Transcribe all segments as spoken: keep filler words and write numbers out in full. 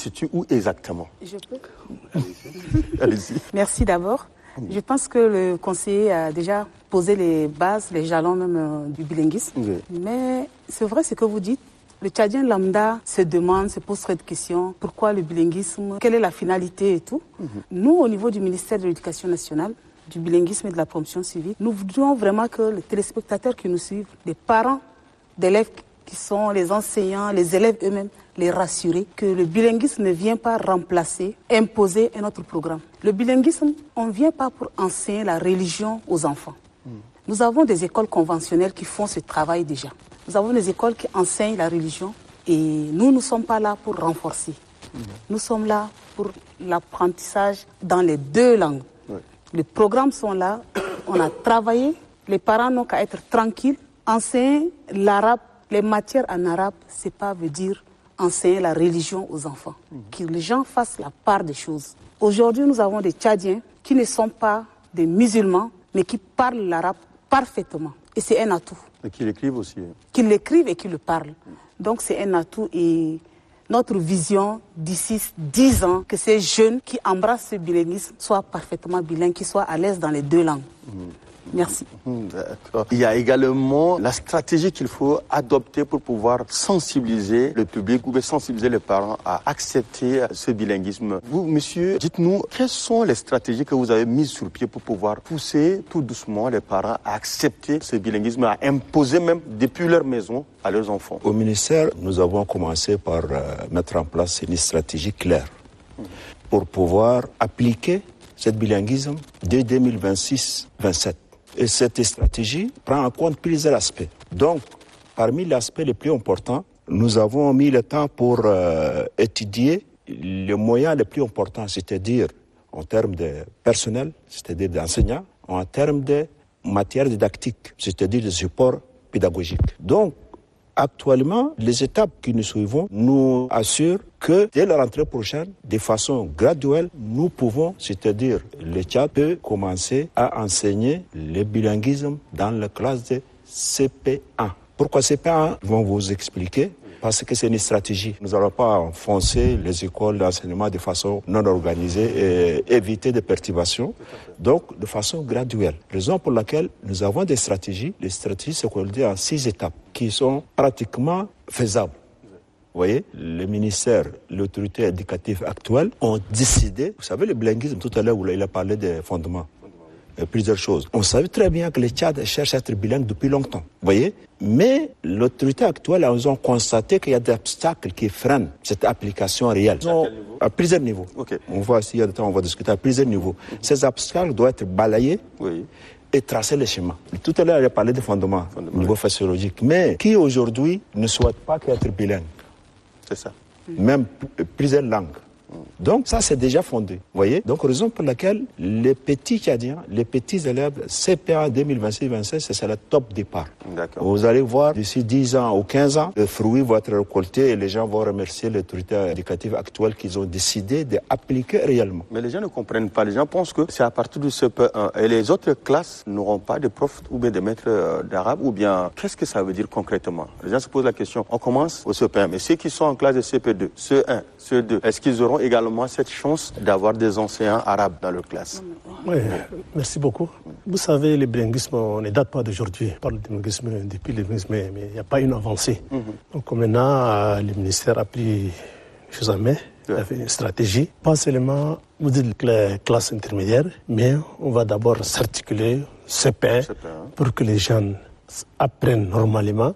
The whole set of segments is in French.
situe où exactement? Je peux. Allez-y. Allez-y. Merci d'abord. Je pense que le conseiller a déjà posé les bases, les jalons même euh, du bilinguisme. Oui. Mais c'est vrai ce que vous dites. Le Tchadien lambda se demande, se pose cette question, pourquoi le bilinguisme, quelle est la finalité et tout. Mm-hmm. Nous, au niveau du ministère de l'Éducation nationale, du bilinguisme et de la promotion civique, nous voudrions vraiment que les téléspectateurs qui nous suivent, les parents d'élèves qui sont les enseignants, les élèves eux-mêmes, les rassurer que le bilinguisme ne vient pas remplacer, imposer un autre programme. Le bilinguisme, on ne vient pas pour enseigner la religion aux enfants. Mm. Nous avons des écoles conventionnelles qui font ce travail déjà. Nous avons des écoles qui enseignent la religion et nous ne sommes pas là pour renforcer. Mmh. Nous sommes là pour l'apprentissage dans les deux langues. Oui. Les programmes sont là, on a travaillé, les parents n'ont qu'à être tranquilles. Enseigner l'arabe, les matières en arabe, c'est pas veut dire enseigner la religion aux enfants. Mmh. Que les gens fassent la part des choses. Aujourd'hui, nous avons des Tchadiens qui ne sont pas des musulmans, mais qui parlent l'arabe parfaitement. Et c'est un atout. Et qui l'écrivent aussi. Qui l'écrivent et qui le parlent. Donc c'est un atout et notre vision d'ici dix ans, que ces jeunes qui embrassent ce bilinguisme soient parfaitement bilingues, qu'ils soient à l'aise dans les deux langues. Mmh. Merci. D'accord. Il y a également la stratégie qu'il faut adopter pour pouvoir sensibiliser le public ou bien sensibiliser les parents à accepter ce bilinguisme. Vous, monsieur, dites-nous, quelles sont les stratégies que vous avez mises sur pied pour pouvoir pousser tout doucement les parents à accepter ce bilinguisme, à imposer même depuis leur maison à leurs enfants? Au ministère, nous avons commencé par euh, mettre en place une stratégie claire mmh. pour pouvoir appliquer ce bilinguisme dès deux mille vingt-six vingt-sept. Et cette stratégie prend en compte plusieurs aspects. Donc, parmi les aspects les plus importants, nous avons mis le temps pour euh, étudier les moyens les plus importants, c'est-à-dire en termes de personnel, c'est-à-dire d'enseignants, en termes de matière didactique, c'est-à-dire de support pédagogique. Donc, actuellement, les étapes que nous suivons nous assurent que dès la rentrée prochaine, de façon graduelle, nous pouvons, c'est-à-dire le Tchad peut commencer à enseigner le bilinguisme dans la classe de C P un. Pourquoi C P un? Ils vont vous expliquer. Parce que c'est une stratégie. Nous n'allons pas enfoncer les écoles d'enseignement de façon non organisée et éviter des perturbations. Donc, de façon graduelle. Raison pour laquelle nous avons des stratégies. Les stratégies, c'est qu'on dit en six étapes qui sont pratiquement faisables. Vous voyez, le ministère, l'autorité éducative actuelle ont décidé, vous savez, le bilinguisme, tout à l'heure, où il a parlé des fondements. Plusieurs choses. On savait très bien que les Tchad cherchent à être bilingues depuis longtemps, vous voyez. Mais l'autorité actuelle, elles ont constaté qu'il y a des obstacles qui freinent cette application réelle. À, à plusieurs niveaux. Okay. On voit s'il y a de temps, on va discuter à plusieurs niveaux. Mm-hmm. Ces obstacles doivent être balayés oui. et tracer les schémas. Tout à l'heure, il a parlé des fondements, fondements au niveau oui. physiologique. Mais qui aujourd'hui ne souhaite pas qu'être bilingue? C'est ça. Même p- plusieurs langues. Donc ça c'est déjà fondé, vous voyez. Donc raison pour laquelle les petits Tchadiens, les petits élèves C P un deux mille vingt-six vingt-sept, c'est le top départ. D'accord. Vous allez voir d'ici dix ans ou quinze ans, le fruit va être récolté et les gens vont remercier l'autorité éducative actuelle qu'ils ont décidé d'appliquer réellement. Mais les gens ne comprennent pas, les gens pensent que c'est à partir du C P un et les autres classes n'auront pas de profs ou bien de maîtres d'arabe ou bien qu'est-ce que ça veut dire concrètement? Les gens se posent la question, on commence au C P un, mais ceux qui sont en classe de C P deux, C un, C deux, est-ce qu'ils auront également cette chance d'avoir des enseignants arabes dans leur classe? Oui, merci beaucoup. Vous savez, le bilinguisme, on ne date pas d'aujourd'hui. On parle de bilinguisme depuis le bilinguisme, mais il n'y a pas une avancée. Mm-hmm. Donc maintenant, le ministère a pris les choses en main, il a fait une stratégie. Pas seulement, vous dites les classes intermédiaires, mais on va d'abord s'articuler C P un pour que les jeunes apprennent normalement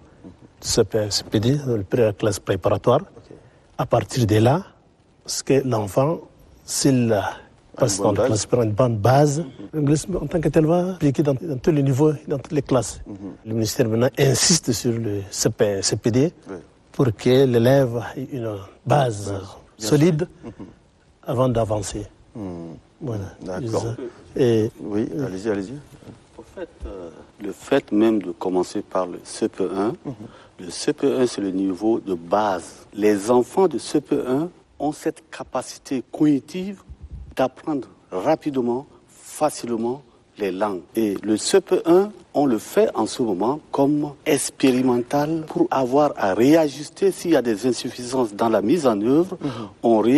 C P un, C P deux, la classe préparatoire. Okay. À partir de là, parce que l'enfant, s'il passe dans la classe par une bonne base, l'anglais en tant que tel va appliquer dans, dans tous les niveaux, dans toutes les classes. Mm-hmm. Le ministère maintenant insiste sur le C P un, C P D oui. pour que l'élève ait une base oui. solide mm-hmm. avant d'avancer. Mm. Voilà. D'accord. Et, oui, euh, allez-y, allez-y. En fait, euh, le fait même de commencer par le C P un, mm-hmm. le C P un c'est le niveau de base. Les enfants de C P un ont cette capacité cognitive d'apprendre rapidement, facilement les langues. Et le C P un, on le fait en ce moment comme expérimental pour avoir à réajuster s'il y a des insuffisances dans la mise en œuvre. Mmh. On